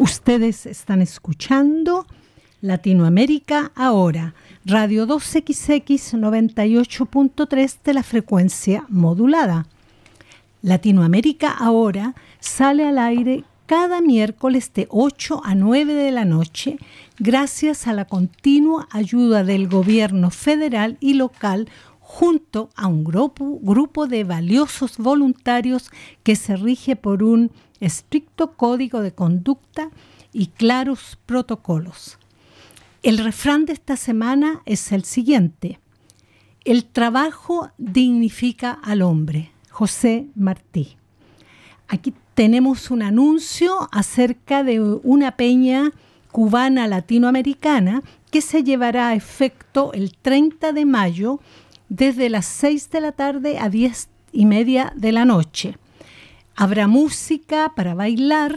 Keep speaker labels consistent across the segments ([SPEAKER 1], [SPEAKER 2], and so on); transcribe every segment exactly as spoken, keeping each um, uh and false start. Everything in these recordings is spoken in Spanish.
[SPEAKER 1] Ustedes están escuchando Latinoamérica Ahora, Radio dos equis equis noventa y ocho punto tres de la frecuencia modulada. Latinoamérica Ahora sale al aire cada miércoles de ocho a nueve de la noche gracias a la continua ayuda del gobierno federal y local junto a un grupo, grupo de valiosos voluntarios que se rige por un estricto código de conducta y claros protocolos. El refrán de esta semana es el siguiente: el trabajo dignifica al hombre. José Martí. Aquí tenemos un anuncio acerca de una peña cubana latinoamericana que se llevará a efecto el treinta de mayo desde las seis de la tarde a diez y media de la noche. Habrá música para bailar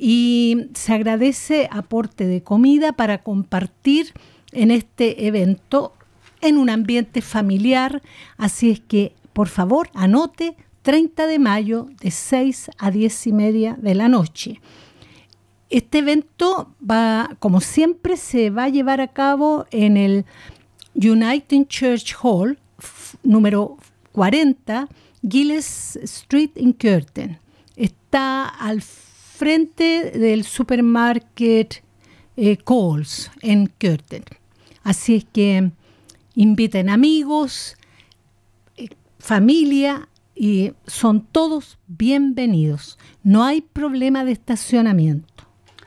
[SPEAKER 1] y se agradece aporte de comida para compartir en este evento en un ambiente familiar. Así es que, por favor, anote treinta de mayo de seis a diez y media de la noche. Este evento va, como siempre, se va a llevar a cabo en el United Church Hall, f- número cuarenta, Gilles Street en Curtin. Está al frente del supermarket eh, Coles en Curtin. Así es que inviten amigos, eh, familia, y son todos bienvenidos. No hay problema de estacionamiento.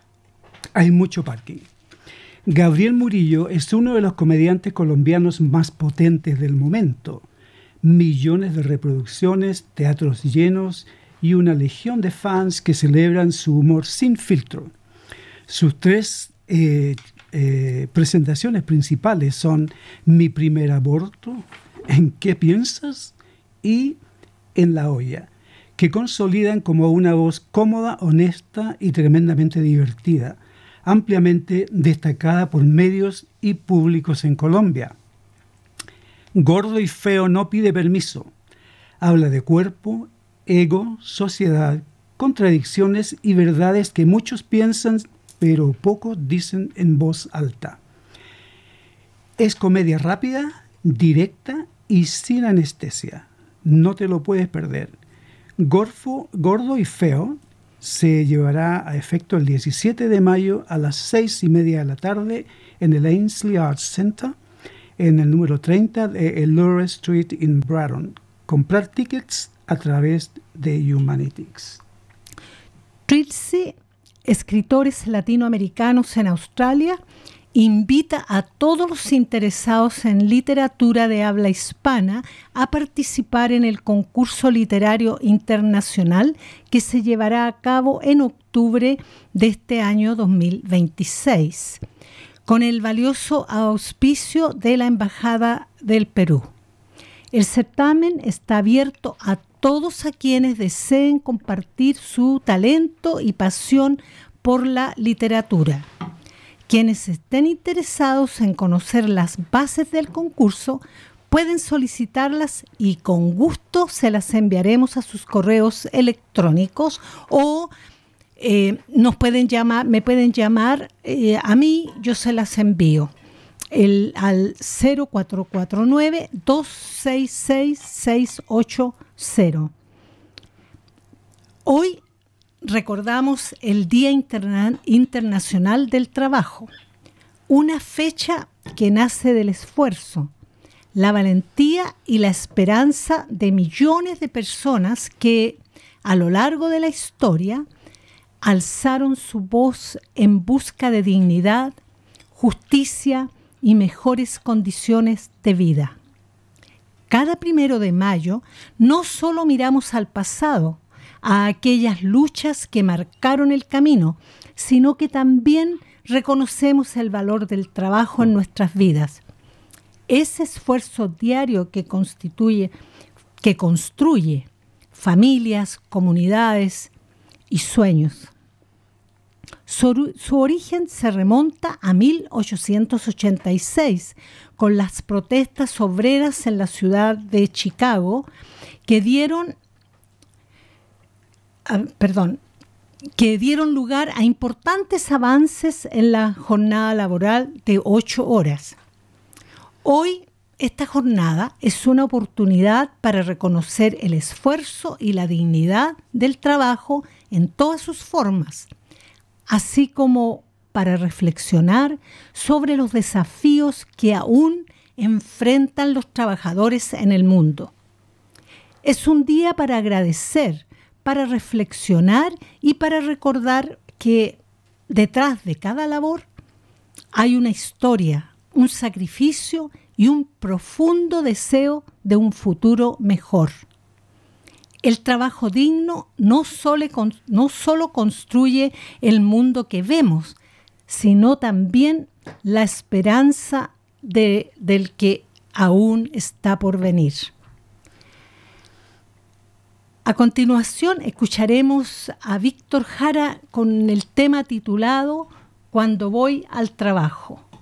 [SPEAKER 2] Hay mucho parking. Gabriel Murillo es uno de los comediantes colombianos más potentes del momento. Millones de reproducciones, teatros llenos y una legión de fans que celebran su humor sin filtro. Sus tres eh, eh, presentaciones principales son Mi primer aborto, ¿En qué piensas? Y En la olla, que consolidan como una voz cómoda, honesta y tremendamente divertida, ampliamente destacada por medios y públicos en Colombia. Gordo y feo no pide permiso. Habla de cuerpo, ego, sociedad, contradicciones y verdades que muchos piensan, pero pocos dicen en voz alta. Es comedia rápida, directa y sin anestesia. No te lo puedes perder. Gorfo, Gordo y Feo se llevará a efecto el diecisiete de mayo a las seis y media de la tarde en el Ainsley Arts Center, en el número treinta de Elure Street en Brighton. Comprar tickets a través de Humanitics.
[SPEAKER 1] Trilce, escritores latinoamericanos en Australia, invita a todos los interesados en literatura de habla hispana a participar en el concurso literario internacional que se llevará a cabo en octubre de este año dos mil veintiséis, con el valioso auspicio de la Embajada del Perú. El certamen está abierto a todos a quienes deseen compartir su talento y pasión por la literatura. Quienes estén interesados en conocer las bases del concurso pueden solicitarlas y con gusto se las enviaremos a sus correos electrónicos o eh, nos pueden llamar, me pueden llamar eh, a mí, yo se las envío el, al cero cuatro cuatro nueve, dos seis seis, seis ocho cero. Hoy recordamos el Día Interna- Internacional del Trabajo, una fecha que nace del esfuerzo, la valentía y la esperanza de millones de personas que, a lo largo de la historia, alzaron su voz en busca de dignidad, justicia y mejores condiciones de vida. Cada primero de mayo no solo miramos al pasado, a aquellas luchas que marcaron el camino, sino que también reconocemos el valor del trabajo en nuestras vidas. Ese esfuerzo diario que constituye, que construye familias, comunidades y sueños. Su, su origen se remonta a mil ochocientos ochenta y seis, con las protestas obreras en la ciudad de Chicago, que dieron Ah, perdón, que dieron lugar a importantes avances en la jornada laboral de ocho horas. Hoy, esta jornada es una oportunidad para reconocer el esfuerzo y la dignidad del trabajo en todas sus formas, así como para reflexionar sobre los desafíos que aún enfrentan los trabajadores en el mundo. Es un día para agradecer, para reflexionar y para recordar que detrás de cada labor hay una historia, un sacrificio y un profundo deseo de un futuro mejor. El trabajo digno no solo, no solo construye el mundo que vemos, sino también la esperanza de, del que aún está por venir. A continuación escucharemos a Víctor Jara con el tema titulado Cuando voy al trabajo.